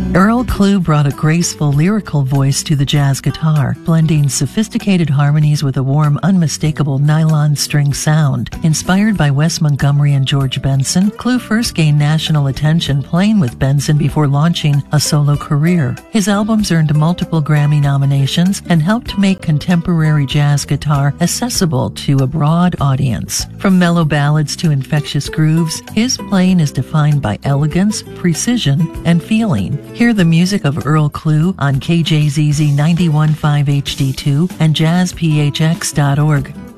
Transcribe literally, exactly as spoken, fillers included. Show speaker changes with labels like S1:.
S1: Earl Klugh brought a graceful, lyrical voice to the jazz guitar, blending sophisticated harmonies with a warm, unmistakable nylon string sound. Inspired by Wes Montgomery and George Benson, Klugh first gained national attention playing with Benson before launching a solo career. His albums earned multiple Grammy nominations and helped make contemporary jazz guitar accessible to a broad audience. From mellow ballads to infectious grooves, his playing is defined by elegance, precision, and feeling. Hear the music of Earl Klugh on K J Z Z ninety-one point five H D two and jazz P H X dot org.